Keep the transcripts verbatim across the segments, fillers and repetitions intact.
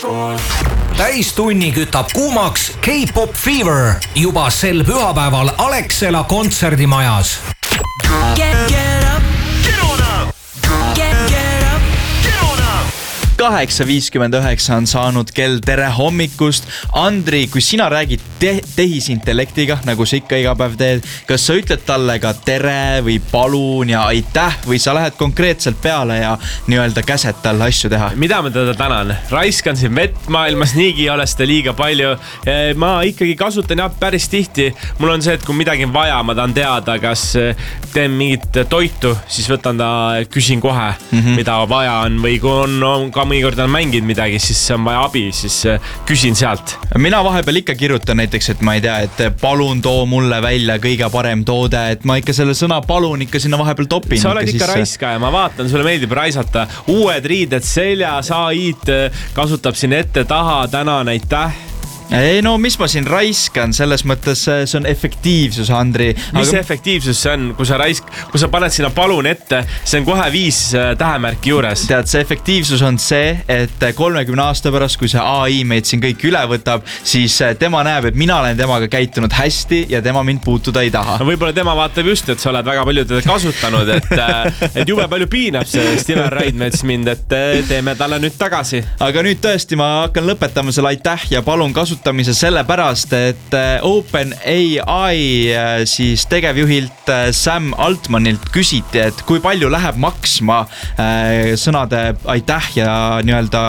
Täistunni kütab kuumaks K-pop Fever juba sel pühapäeval Alexela kontserdimajas. Get, get up. Get on up. Get, get up. Get on up. kaheksa viiskümmend üheksa on saanud kell. Tere hommikust. Andri, kui sina räägid te- tehisintellektiga, nagu sa ikka iga päev teed, kas sa ütled talle ka tere või palun ja aitäh või sa lähed konkreetselt peale ja nii-öelda käsed talle asju teha? Mida ma teda tänan? Raiskan siin vett maailmas, niigi ei ole seda liiga palju. Ma ikkagi kasutan jah päris tihti. Mul on see, et kui midagi on vaja, ma tahan teada, kas teen mingit toitu, siis võtan ta, küsin kohe, mm-hmm. mida vaja on või kui on, on ka mõnikord on mänginud midagi, siis on vaja abi, siis küsin sealt. Mina vahepeal ikka kirjutan näiteks, et ma ei tea, et palun too mulle välja kõige parem toode, et ma ikka selle sõna palun ikka sinna vahepeal topin. Sa oled ikka sisse. Raiska ja ma vaatan, sulle meeldib raisata. Uued riided seljas, A I-d kasutab siin ette taha, tänan, aitäh. Ei no, mis ma siin raiskan, selles mõttes see on efektiivsus, Andri. Mis aga... efektiivsus see on, kui sa raisk, kui sa paned sinna palun ette, see on kohe viis tähemärki juures. Tead, see efektiivsus on see, et kolmekümne aasta pärast, kui see A I meid siin kõik üle võtab, siis tema näeb, et mina olen temaga käitunud hästi ja tema mind puutuda ei taha. No võib-olla tema vaatab just, et sa oled väga palju teda kasutanud, et, et jube palju piinab see Steven Raidmets mind, et teeme talle nüüd tagasi. Aga nüüd tõesti ma hakkan lõpetama selle aitäh ja palun kasutama sellepärast, et Open A I siis tegevjuhilt Sam Altmanilt küsiti, et kui palju läheb maksma sõnade aitäh ja nii-öelda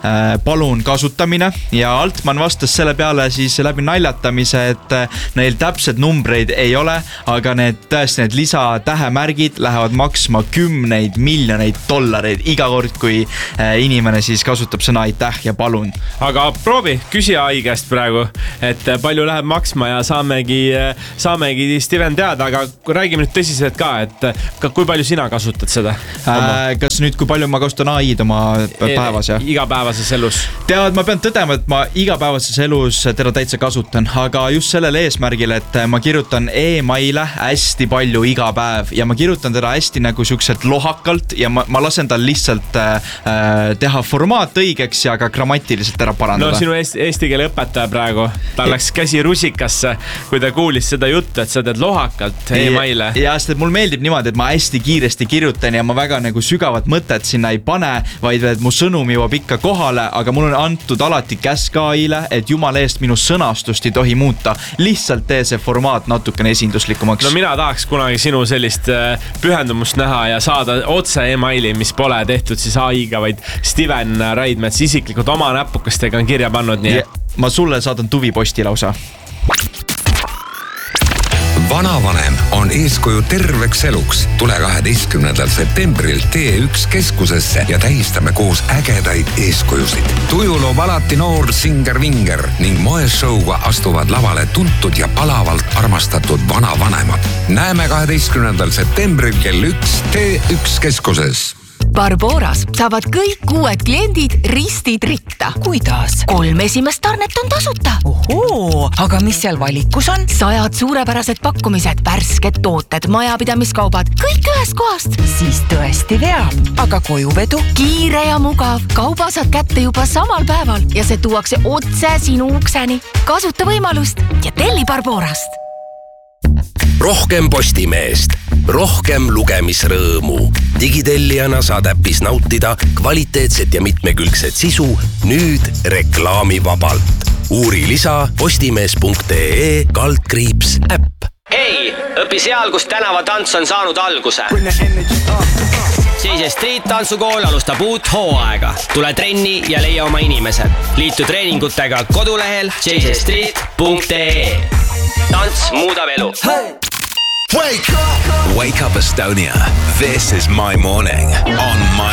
palun kasutamine ja Altman vastas selle peale siis läbi naljatamise, et neil täpsed numbreid ei ole, aga need tõesti need lisatähemärgid lähevad maksma kümneid miljoneid dollareid iga kord, kui inimene siis kasutab sõna aitäh ja palun. Aga proovi, küsi A I käest praegu, et palju läheb maksma ja saamegi, saamegi Steven teada, aga räägime nüüd tõsiselt ka, et kui palju sina kasutad seda? Äh, kas nüüd, kui palju ma kasutan A I-d oma päevas? Ja? Igapäevases elus. Tead, ma pean tõdema, et ma igapäevases elus teda täitsa kasutan, aga just sellel eesmärgil, et ma kirjutan e-maile hästi palju iga päev ja ma kirjutan teda hästi nagu siukselt lohakalt ja ma, ma lasen tal lihtsalt äh, teha formaat õigeks ja ka grammatiliselt ära parandada. No sinu eesti, eesti keele õpetaja praegu, ta läks käsi rusikasse, kui ta kuulis seda juttu, et sa teed lohakalt e-maile. Ja, ja sest mul meeldib niimoodi, et ma hästi kiiresti kirjutan ja ma väga nagu sügavat mõtet sinna ei pane, vaid et mu sõnum jõuab ikka kohale, aga mul on antud alati käsk A I-le, et jumala eest minu sõnastust ei tohi muuta. Lihtsalt tee see formaat natukene esinduslikumaks. No mina tahaks kunagi sinu sellist pühendumust näha ja saada otse e-maili, mis pole tehtud siis A I-ga, vaid Steven Raidmets isiklikult oma näpukestega on kirja pannud nii. Ja ma sulle saadan tuviposti lausa. Vanavanem on eeskuju terveks eluks. Tule kaheteistkümnendal septembril T üks keskusesse ja tähistame koos ägedaid eeskujusid. Tuju loob alati noor singer-vinger ning moeshowga astuvad lavale tuntud ja palavalt armastatud vanavanemad. Näeme kaheteistkümnendal septembril kell üks T üks keskuses. Barboras saavad kõik uued kliendid ristid ritta. Kuidas? Kolm esimest tarnet on tasuta. Ohoo, aga mis seal valikus on? Sajad suurepärased pakkumised, värsked tooted, majapidamiskaubad, kõik ühest kohast. Siis tõesti veab. Aga kojuvedu? Kiire ja mugav. Kauba saad kätte juba samal päeval ja see tuuakse otse sinu ukseni. Kasuta võimalust ja telli Barborast. Rohkem Postimeest, rohkem lugemisrõõmu. Digitellijana saad äppis nautida kvaliteetset ja mitmekülgset sisu nüüd reklaamivabalt. Uuri lisa postimees punkt ee kaldkriips äpp. Hei, õpi seal, kus tänavatants on saanud alguse. J J Street tantsukool alustab uut hooaega. Tule trenni ja leia oma inimesed. Liitu treeningutega kodulehel J J Street punkt ee. Tants muudab elu. Hey! Wake up! Wake up Estonia. This is my morning on my